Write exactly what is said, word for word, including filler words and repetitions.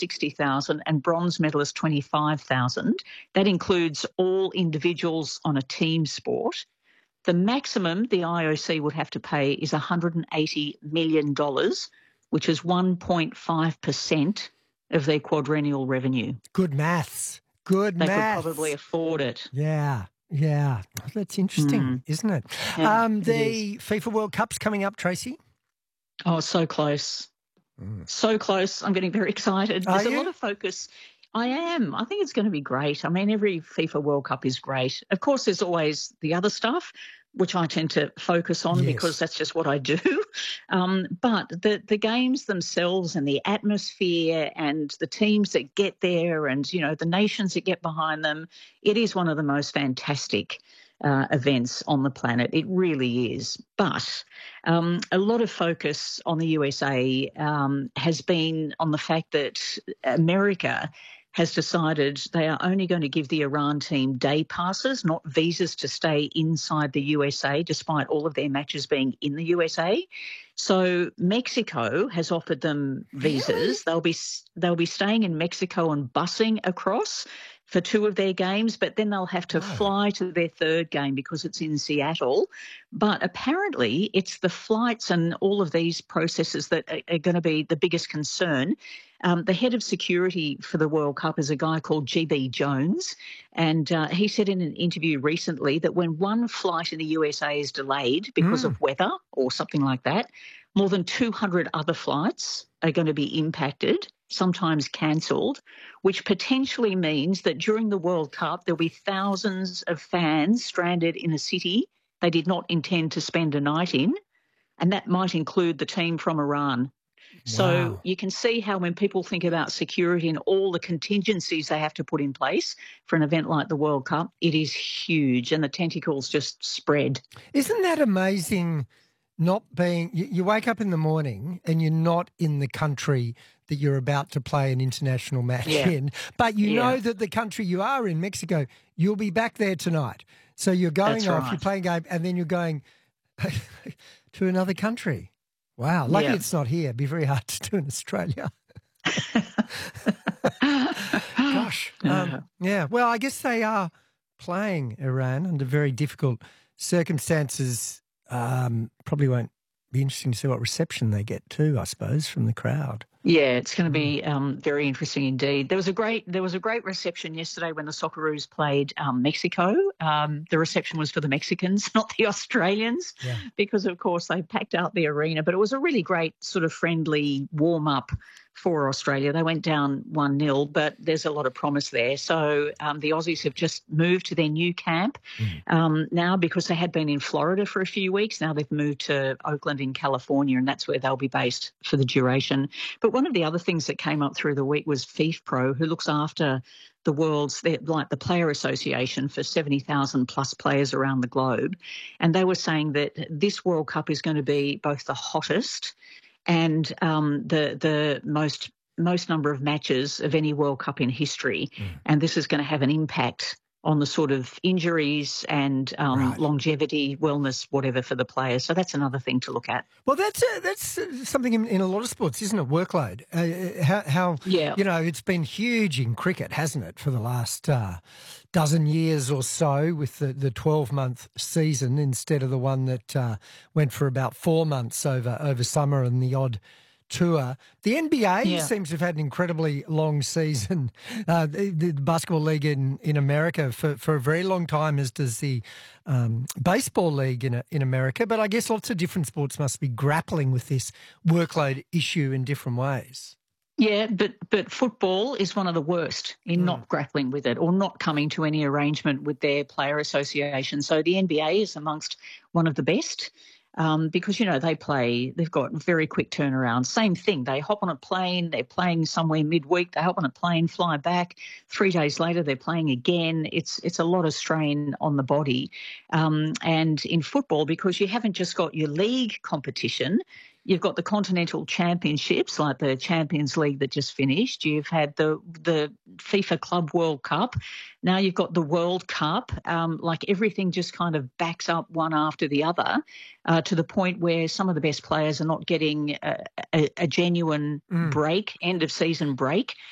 sixty thousand dollars and bronze medalist twenty-five thousand dollars. That includes all individuals on a team sport. The maximum the I O C would have to pay is one hundred eighty million dollars, which is one point five percent of their quadrennial revenue. Good maths. Good they maths. They could probably afford it. Yeah. Yeah, that's interesting, mm. isn't it? Yeah, um, the it FIFA World Cup's coming up, Tracy. Oh, so close. Mm. So close. I'm getting very excited. Are There's you? a lot of focus. I am. I think it's going to be great. I mean, every FIFA World Cup is great. Of course, there's always the other stuff, which I tend to focus on yes. because that's just what I do. Um, but the, the games themselves and the atmosphere and the teams that get there and, you know, the nations that get behind them, it is one of the most fantastic uh, events on the planet. It really is. But um, a lot of focus on the U S A um, has been on the fact that America has decided they are only going to give the Iran team day passes, not visas to stay inside the U S A, despite all of their matches being in the U S A. So Mexico has offered them visas. Really? They'll be they'll be staying in Mexico and busing across for two of their games, but then they'll have to oh. fly to their third game because it's in Seattle. But apparently it's the flights and all of these processes that are, are going to be the biggest concern. Um, the head of security for the World Cup is a guy called G B Jones, and uh, he said in an interview recently that when one flight in the U S A is delayed because mm. of weather or something like that, more than two hundred other flights are going to be impacted, sometimes cancelled, which potentially means that during the World Cup there'll be thousands of fans stranded in a city they did not intend to spend a night in, and that might include the team from Iran. So wow. you can see how when people think about security and all the contingencies they have to put in place for an event like the World Cup, it is huge and the tentacles just spread. Isn't that amazing? Not being, you, you wake up in the morning and you're not in the country that you're about to play an international match yeah. in, but you yeah. know that the country you are in, Mexico, you'll be back there tonight. So you're going That's off, right. you're playing a game, and then you're going to another country. Wow. Lucky yeah. it's not here. It'd be very hard to do in Australia. Gosh. Um, yeah. Well, I guess they are playing Iran under very difficult circumstances. Um, probably won't be interesting to see what reception they get too, I suppose, from the crowd. Yeah, it's going to be um, very interesting indeed. There was a great there was a great reception yesterday when the Socceroos played um, Mexico. Um, the reception was for the Mexicans, not the Australians, yeah. because of course they packed out the arena. But it was a really great sort of friendly warm up for Australia. They went down one nil, but there's a lot of promise there. So um, the Aussies have just moved to their new camp mm. um, now because they had been in Florida for a few weeks. Now they've moved to Oakland in California, and that's where they'll be based for the duration. But one of the other things that came up through the week was FIFPro, who looks after the world's, like the Player Association for seventy thousand plus players around the globe. And they were saying that this World Cup is going to be both the hottest and um, the the most most number of matches of any World Cup in history. Mm. And this is going to have an impact on the sort of injuries and um, right. longevity, wellness, whatever for the players. So that's another thing to look at. Well, that's uh, that's uh, something in, in a lot of sports, isn't it? Workload. Uh, how, how yeah. you know, it's been huge in cricket, hasn't it, for the last uh, dozen years or so with the, the twelve-month season instead of the one that uh, went for about four months over, over summer and the odd tour. The N B A yeah. seems to have had an incredibly long season. Uh, the, the basketball league in, in America for, for a very long time, as does the um, baseball league in in America. But I guess lots of different sports must be grappling with this workload issue in different ways. Yeah, but but football is one of the worst in mm. not grappling with it or not coming to any arrangement with their player association. So the N B A is amongst one of the best. Um, because, you know, they play, they've got very quick turnaround. Same thing. They hop on a plane, they're playing somewhere midweek, they hop on a plane, fly back. Three days later, they're playing again. It's it's a lot of strain on the body. Um, and in football, because you haven't just got your league competition, you've got the continental championships like the Champions League that just finished. You've had the the FIFA Club World Cup. Now you've got the World Cup. Um, like everything just kind of backs up one after the other uh, to the point where some of the best players are not getting a, a, a genuine mm. break, end of season break.